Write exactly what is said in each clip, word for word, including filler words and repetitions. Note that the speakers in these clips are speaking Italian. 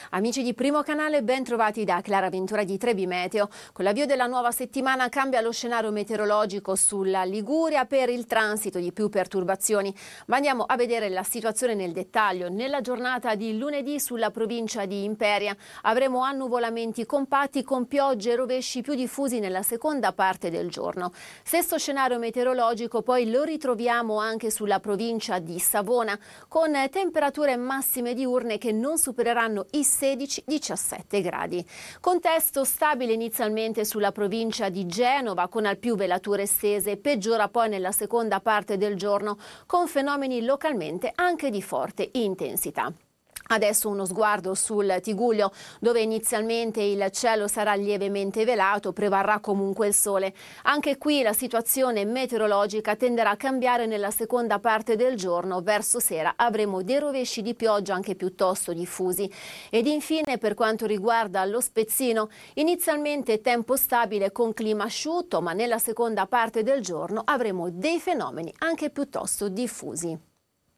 Amici di Primo Canale, ben trovati da Clara Ventura di Trebi Meteo. Con l'avvio della nuova settimana cambia lo scenario meteorologico sulla Liguria per il transito di più perturbazioni. Ma andiamo a vedere la situazione nel dettaglio. Nella giornata di lunedì sulla provincia di Imperia avremo annuvolamenti compatti con piogge e rovesci più diffusi nella seconda parte del giorno. Stesso scenario meteorologico poi lo ritroviamo anche sulla provincia di Savona, con temperature massime diurne che non supereranno i sedici diciassette gradi. Contesto stabile inizialmente sulla provincia di Genova, con al più velature estese, peggiora poi nella seconda parte del giorno con fenomeni localmente anche di forte intensità. Adesso uno sguardo sul Tigullio, dove inizialmente il cielo sarà lievemente velato, prevarrà comunque il sole. Anche qui la situazione meteorologica tenderà a cambiare nella seconda parte del giorno. Verso sera avremo dei rovesci di pioggia anche piuttosto diffusi. Ed infine, per quanto riguarda lo Spezzino, inizialmente tempo stabile con clima asciutto, ma nella seconda parte del giorno avremo dei fenomeni anche piuttosto diffusi.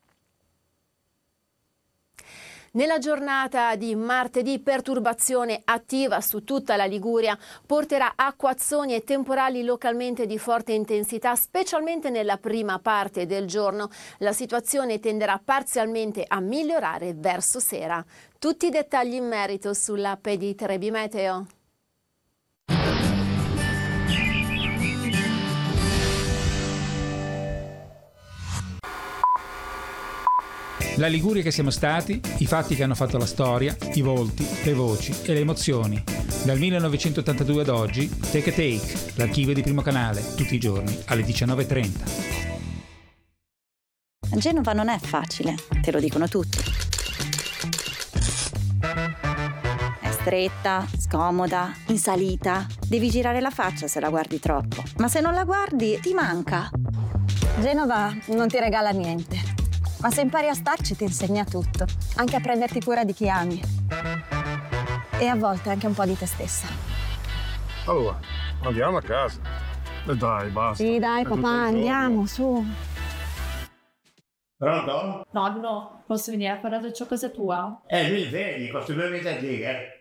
Nella giornata di martedì perturbazione attiva su tutta la Liguria porterà acquazzoni e temporali localmente di forte intensità, specialmente nella prima parte del giorno. La situazione tenderà parzialmente a migliorare verso sera. Tutti i dettagli in merito sull'app di Trebi Meteo. La Liguria che siamo stati, i fatti che hanno fatto la storia, i volti, le voci e le emozioni. Dal millenovecentottantadue ad oggi, Take a Take, l'archivio di Primo Canale, tutti i giorni alle diciannove e trenta. Genova non è facile, te lo dicono tutti. È stretta, scomoda, in salita. Devi girare la faccia se la guardi troppo. Ma se non la guardi, ti manca. Genova non ti regala niente. Ma se impari a starci ti insegna tutto, anche a prenderti cura di chi ami. E a volte anche un po' di te stessa. Allora, andiamo a casa. E dai, basta. Sì, dai, È papà, andiamo, su. Pronto? Nonno, posso venire a fare la doccia a casa tua? Eh, mi vedi, questo due mesi a dire.